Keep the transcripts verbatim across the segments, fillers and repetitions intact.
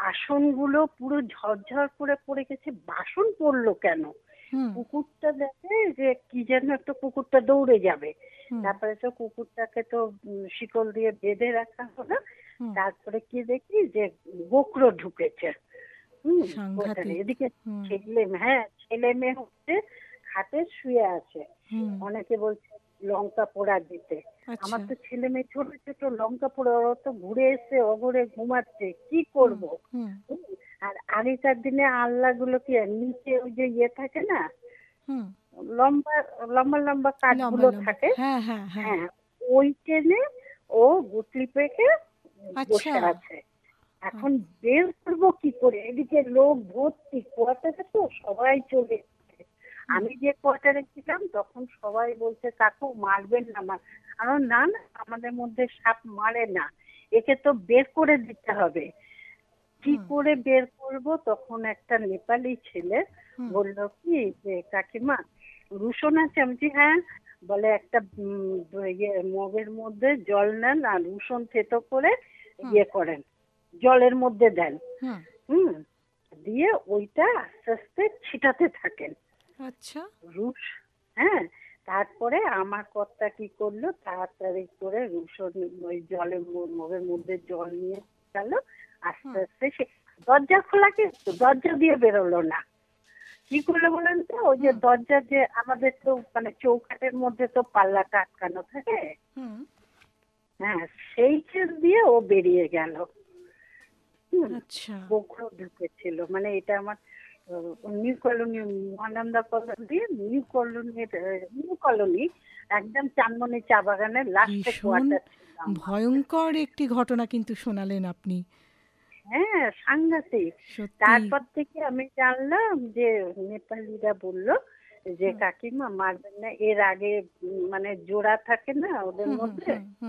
আসনগুলো পুরো ঝরঝর করে পড়ে গেছে। বাসন পড়লো কেন? কুকুরটা দেখে যে কি যেন একটা কুকুরটা দৌড়ে যাবে, তারপরে তো কুকুরটাকে তো শিকল দিয়ে বেঁধে রাখা হলো। তারপরে কি দেখি যে গোকরো ঢুকেছে। হম কোথায় এদিকে ছেলে, হ্যাঁ ছেলে মেয়ে হচ্ছে খাটে শুয়ে আছে। অনেকে বলছে লঙ্কা পোড়া দিতে। আমার তো ছেলে মেয়ে ছোট ছোট, লঙ্কা পোড়া, ওরা তো ঘুরে এসে অঘরে ঘুমাচ্ছে, কি করব? আর আগেকার দিনে আল্লাহ গুলো কি নিচে ওই যে ইয়ে থাকে না, লম্বা লম্বা লম্বা কাঠগুলো থাকে, হ্যাঁ ওই টেনে ও গুটলি পেকে বসে আছে। এখন বের করবো কি করে? এদিকে লোক ভর্তি, কোয়ার্টারে তো সবাই চলে এসেছে। আমি যে কোয়ার্টারে ছিলাম তখন সবাই বলছে কাকু মারবেন না, আমার না না আমাদের মধ্যে সাপ মারে না, একে তো বের করে দিতে হবে। কি করে বের করব? তখন একটা নেপালি ছেলে বলল কি যে কাকিমা রুশন আছে? আমি বলছি হ্যাঁ। বলে একটা মগের মধ্যে জল নেন আর রুশন থেতো করে ইয়ে করেন, জলের মধ্যে দেন, হুম দিয়ে ওইটা আস্তে আস্তে ছিটাতে থাকেন। আচ্ছা রুশ, হ্যাঁ। তারপরে আমার কর্তা কি করলো, তাড়াতাড়ি করে রুশন ওই জলের মগের মধ্যে জল নিয়ে গেল। আস্তে আস্তে সে দরজা খোলা, কিন্তু দরজা দিয়ে বেরোলো না। কি করলো বলেন তো? ওই যে দরজা যে আমাদের তো মানে চৌকাঠের মধ্যে তো পাল্লাটা আটকানো থাকে, হ্যাঁ সেই চেন দিয়ে ও বেরিয়ে গেল। গোখরো ঢুকেছিল। মানে এটা আমার new colony, Mahananda colony, new কলোনির নিউ কলোনি একদম চানমনি চা বাগানের লাস্টে কোয়ার্টার ছিল। ভয়ঙ্কর একটি ঘটনা কিন্তু শোনালেন আপনি। হ্যাঁ সাংঘাতিক। তারপর থেকে আমি জানলাম যে নেপালিরা বলল যে কাকিমা মারবেন না। এর আগে মানে জোড়া থাকে না ওদের মধ্যে,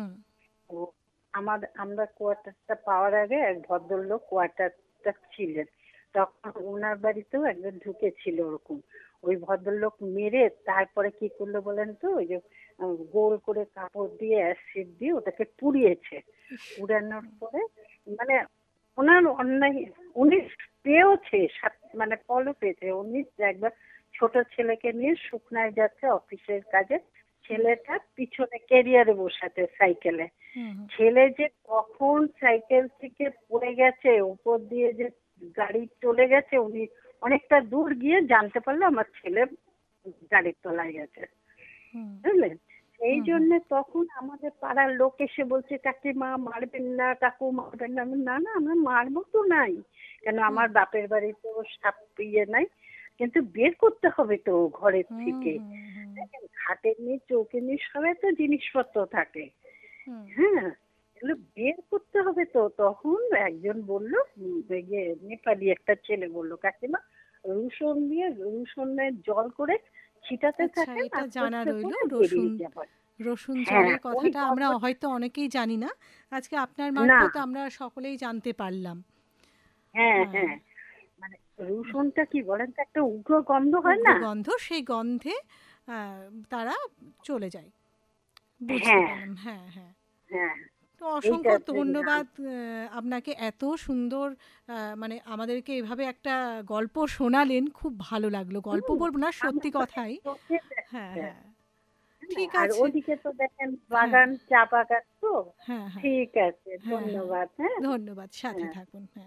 আমাদের আমরা কোয়ার্টারটা পাওয়ার আগে এক ভদ্রলোক কোয়ার্টারটা ছিলেন, তখন ওনার বাড়িতেও একজন ঢুকেছিল ওরকম। ওই ভদ্রলোক মেরে তারপরে কি করলো বলেন তো, ওই যে গোল করে কাপড় দিয়ে অ্যাসিড দিয়ে ওটাকে পুড়িয়েছে। পুড়ানোর পরে মানে ওনার অন্যায়, উনি পেয়েছে মানে ফলও পেয়েছে। উনি একবার ছোট ছেলেকে নিয়ে শুকনায় যাচ্ছে অফিসের কাজে, ছেলেটা পিছনে ক্যারিয়ারে বসাতে সাইকেলে, ছেলে যে কখন সাইকেল থেকে পড়ে গেছে, উপর দিয়ে যে গাড়ি চলে গেছে, উনি অনেকটা দূর গিয়ে জানতে পারলো আমার ছেলে গাড়ির তলায় গেছে, বুঝলেন? এই জন্য তখন আমাদের পাড়ার লোক এসে বলছে কাকিমা মারবেন না, কাকু মারবেন না। না না আমরা মারবো তো নাই, কেন আমার বাপের বাড়িতে সাপ ইয়ে নাই, কিন্তু বের করতে হবে তো ঘরের থেকে। দেখেন খাটের নিয়ে চৌকের নিয়ে সবাই তো জিনিসপত্র থাকে, হ্যাঁ এগুলো বের করতে হবে তো। তখন একজন বললো, নেপালি একটা ছেলে বললো কাকিমা রসুন দিয়ে রসুনের জল করে ছিটাতে থাকে। এটা জানা রইলো রসুন রসুন জলের কথাটা আমরা হয়তো অনেকেই জানি না, আজকে আপনার মারফত আমরা সকলেই জানতে পারলাম। হ্যাঁ হ্যাঁ মানে রসুনটা কি বলেন তো একটা উগ্র গন্ধ হয় না, গন্ধ, সেই গন্ধে তারা চলে যায়। বুঝতে পারলাম। হ্যাঁ হ্যাঁ হ্যাঁ। তো অসংখ্য ধন্যবাদ আপনাকে, এত সুন্দর মানে আমাদেরকে এভাবে একটা গল্প শোনালেন, খুব ভালো লাগলো। গল্প বলবো না, সত্যি কথাই। হ্যাঁ হ্যাঁ ঠিক আছে। আর ওদিকে তো দেখেন বাগান, চা বাগান তো। হ্যাঁ ঠিক আছে, ধন্যবাদ। হ্যাঁ ধন্যবাদ, সাথে থাকুন। হ্যাঁ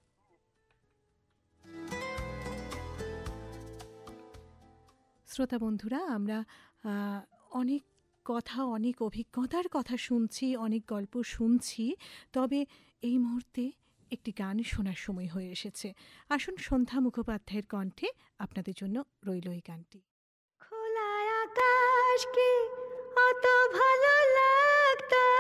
শ্রোতা বন্ধুরা, আমরা অনেক কথা, অনেক অভিজ্ঞতার কথা শুনছি, অনেক গল্প শুনছি, তবে এই মুহূর্তে একটি গান শোনার সময় হয়ে এসেছে। আসুন সন্ধ্যা মুখোপাধ্যায়ের কণ্ঠে আপনাদের জন্য রইল এই গানটি। খোলা আকাশ কি অত ভালো লাগতো